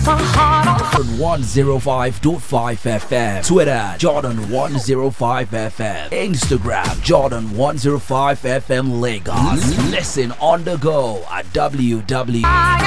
my heart on fire. 105.5 FM. Twitter, Jordan 105 FM. Instagram, Jordan 105 FM Lagos. Listen on the go at www.